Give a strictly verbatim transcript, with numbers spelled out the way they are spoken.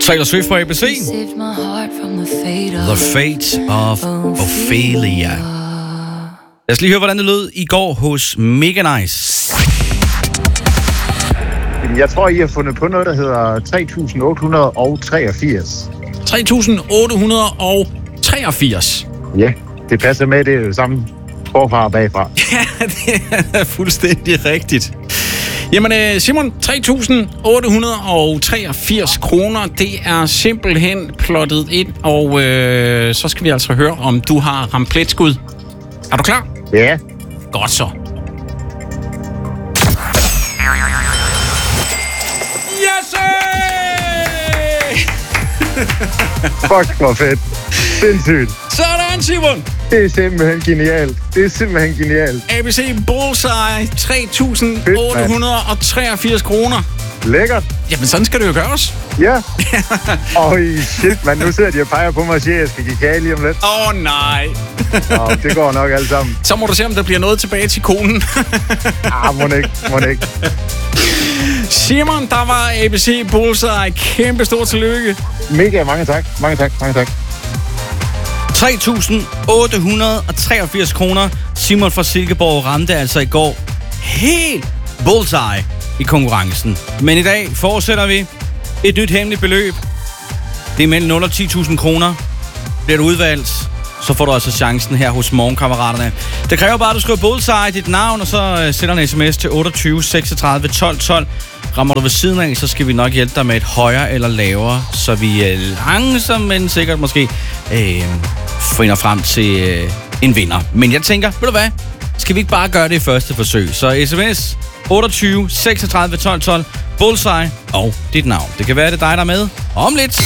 Taylor Swift på A B C. The Fate of Ophelia. Lad os lige høre, hvordan det lød i går hos Mega Nice. Jeg tror, I har fundet på noget, der hedder tre tusind otte hundrede treogfirs. tre tusind otte hundrede treogfirs? Ja, det passer med, det er det samme forfra og bagfra. Ja, det er fuldstændig rigtigt. Jamen Simon, tre tusind otte hundrede treogfirs kroner, det er simpelthen plottet ind, og øh, så skal vi altså høre, om du har ramt pletskud. Er du klar? Ja. Godt så. Yes! Fuck, hvor fedt. Sindssygt. Sådan, Simon. Det er simpelthen genialt. Det er simpelthen genialt. A B C Bullseye, tre tusind otte hundrede treogfirs kroner. Lækkert. Jamen, sådan skal det jo gøres. Ja. Øj, shit, man. Nu sidder de og peger på mig og siger, at jeg skal give kage lige om lidt. Åh, oh, nej. Oh, det går nok alt sammen. Så må du se, om der bliver noget tilbage til konen. ah, må ikke, må ikke. Simon, der var A B C Bullseye. Kæmpe stor tillykke. Mega, mange tak. Mange tak, mange tak. tre tusind otte hundrede treogfirs kroner. Simon fra Silkeborg ramte altså i går helt bullseye i konkurrencen. Men i dag fortsætter vi et nyt hemmeligt beløb. Det er mellem nul og ti tusind kroner. Bliver du udvalgt, så får du altså chancen her hos Morgenkammeraterne. Det kræver bare, at du skriver bullseye, dit navn, og så sender en sms til otteogtyve seksogtredive tolv tolv. Rammer du ved siden af, så skal vi nok hjælpe dig med et højere eller lavere, så vi øh, langsomt, men sikkert måske øh, finder frem til øh, en vinder. Men jeg tænker, ved du hvad? Skal vi ikke bare gøre det i første forsøg? Så sms otteogtyve seksogtredive tolv tolv, bullseye og dit navn. Det kan være, det er dig, der er med om lidt.